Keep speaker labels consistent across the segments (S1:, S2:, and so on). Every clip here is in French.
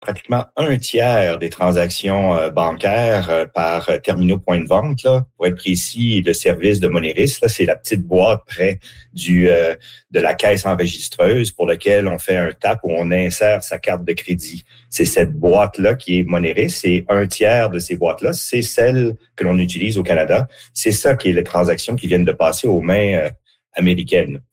S1: pratiquement un tiers des transactions bancaires par terminaux point de vente. Là. Pour être précis, le service de Moneris, là, c'est la petite boîte près de la caisse enregistreuse pour laquelle on fait un tap où on insère sa carte de crédit. C'est cette boîte-là qui est Moneris et un tiers de ces boîtes-là, c'est celle que l'on utilise au Canada. C'est ça qui est les transactions qui viennent de passer aux mains américaines.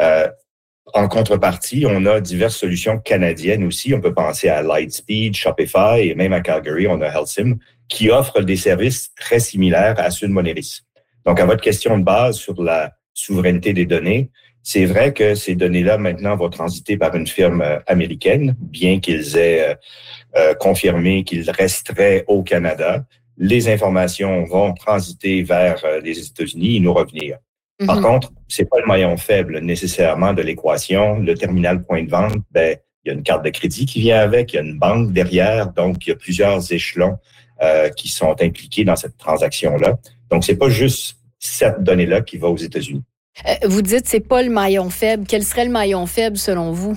S1: En contrepartie, on a diverses solutions canadiennes aussi. On peut penser à Lightspeed, Shopify et même à Calgary, on a HealthSim qui offrent des services très similaires à ceux de Moneris. Donc, à votre question de base sur la souveraineté des données, c'est vrai que ces données-là maintenant vont transiter par une firme américaine, bien qu'ils aient confirmé qu'ils resteraient au Canada. Les informations vont transiter vers les États-Unis et nous revenir. Par contre, c'est pas le maillon faible nécessairement de l'équation. Le terminal point de vente, il y a une carte de crédit qui vient avec, il y a une banque derrière, donc il y a plusieurs échelons qui sont impliqués dans cette transaction-là. Donc, c'est pas juste cette donnée-là qui va aux États-Unis.
S2: Vous dites c'est pas le maillon faible. Quel serait le maillon faible selon vous?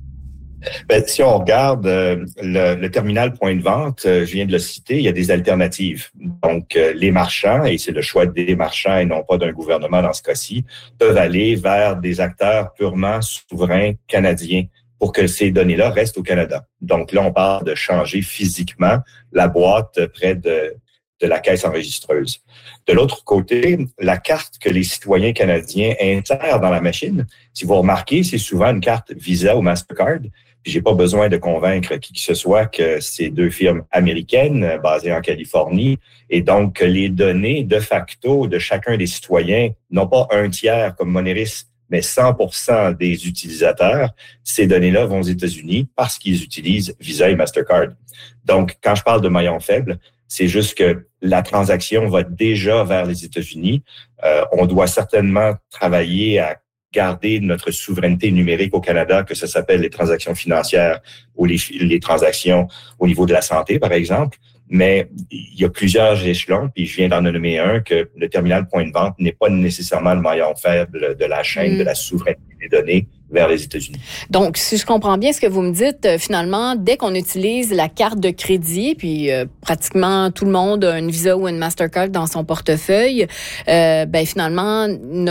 S1: Si on regarde le terminal point de vente, je viens de le citer, il y a des alternatives. Donc, les marchands, et c'est le choix des marchands et non pas d'un gouvernement dans ce cas-ci, peuvent aller vers des acteurs purement souverains canadiens pour que ces données-là restent au Canada. Donc là, on parle de changer physiquement la boîte près de la caisse enregistreuse. De l'autre côté, la carte que les citoyens canadiens insèrent dans la machine, si vous remarquez, c'est souvent une carte Visa ou Mastercard. Puis j'ai pas besoin de convaincre qui que ce soit que c'est deux firmes américaines basées en Californie et donc les données de facto de chacun des citoyens, non pas un tiers comme Moneris, mais 100% des utilisateurs, ces données-là vont aux États-Unis parce qu'ils utilisent Visa et Mastercard. Donc, quand je parle de maillon faible, c'est juste que la transaction va déjà vers les États-Unis. On doit certainement travailler à garder notre souveraineté numérique au Canada, que ça s'appelle les transactions financières ou les transactions au niveau de la santé, par exemple. Mais il y a plusieurs échelons, puis je viens d'en nommer un, que le terminal point de vente n'est pas nécessairement le maillon faible de la chaîne de la souveraineté des données vers les États-Unis.
S2: Donc, si je comprends bien ce que vous me dites, finalement, dès qu'on utilise la carte de crédit, puis pratiquement tout le monde a une Visa ou une Mastercard dans son portefeuille, finalement,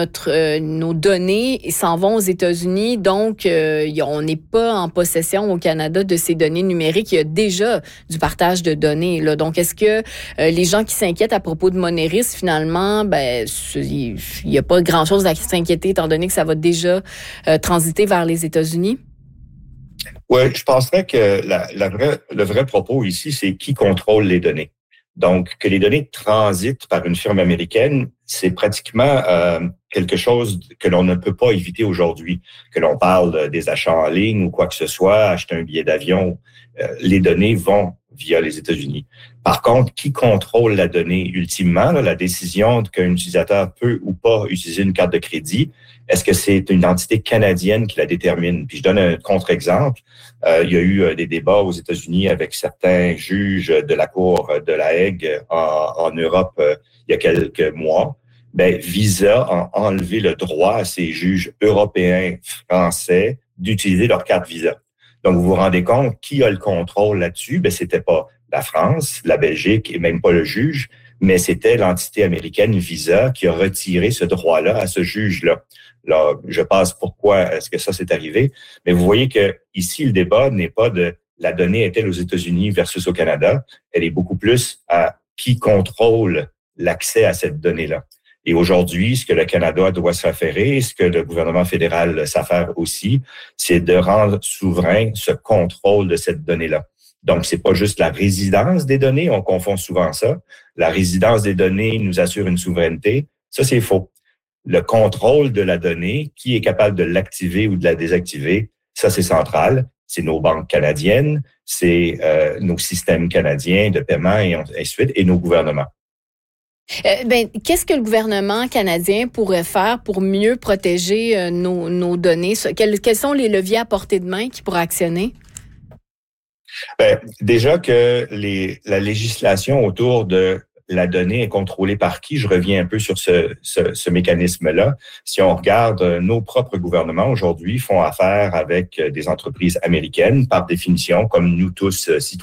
S2: nos données s'en vont aux États-Unis. Donc, on n'est pas en possession au Canada de ces données numériques. Il y a déjà du partage de données, là. Donc, est-ce que les gens qui s'inquiètent à propos de Moneris, finalement, il n'y a pas grand-chose à s'inquiéter étant donné que ça va déjà transiter vers les États-Unis?
S1: Oui, je penserais que le vrai propos ici, c'est qui contrôle les données. Donc, que les données transitent par une firme américaine, c'est pratiquement quelque chose que l'on ne peut pas éviter aujourd'hui. Que l'on parle des achats en ligne ou quoi que ce soit, acheter un billet d'avion, les données vont via les États-Unis. Par contre, qui contrôle la donnée ultimement, là, la décision qu'un utilisateur peut ou pas utiliser une carte de crédit, est-ce que c'est une entité canadienne qui la détermine? Puis je donne un contre-exemple. Il y a eu des débats aux États-Unis avec certains juges de la Cour de la Hague en Europe il y a quelques mois. Visa a enlevé le droit à ces juges européens, français, d'utiliser leur carte Visa. Donc, vous vous rendez compte, qui a le contrôle là-dessus? C'était pas la France, la Belgique et même pas le juge, mais c'était l'entité américaine Visa qui a retiré ce droit-là à ce juge-là. Là, je passe pourquoi est-ce que ça s'est arrivé, mais vous voyez que ici le débat n'est pas de la donnée est-elle aux États-Unis versus au Canada, elle est beaucoup plus à qui contrôle l'accès à cette donnée-là. Et aujourd'hui, ce que le Canada doit s'affairer, ce que le gouvernement fédéral s'affaire aussi, c'est de rendre souverain ce contrôle de cette donnée-là. Donc, c'est pas juste la résidence des données, on confond souvent ça. La résidence des données nous assure une souveraineté. Ça, c'est faux. Le contrôle de la donnée, qui est capable de l'activer ou de la désactiver, ça, c'est central. C'est nos banques canadiennes, c'est nos systèmes canadiens de paiement et ainsi de suite, et nos gouvernements.
S2: Qu'est-ce que le gouvernement canadien pourrait faire pour mieux protéger nos données? Quels sont les leviers à portée de main qui pourraient actionner?
S1: Déjà que la législation autour de la donnée est contrôlée par qui? Je reviens un peu sur ce mécanisme-là. Si on regarde nos propres gouvernements aujourd'hui font affaire avec des entreprises américaines, par définition, comme nous tous, citoyens